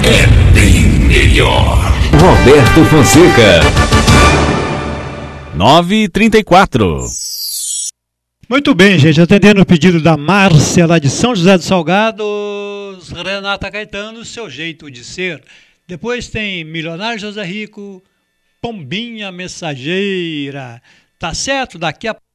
é bem melhor. Roberto Fonseca. 9h34. Muito bem, gente. Atendendo o pedido da Márcia, lá de São José dos Salgados, Renata Caetano, Seu Jeito de Ser. Depois tem Milionário José Rico, Pombinha Mensageira. Tá certo? Daqui a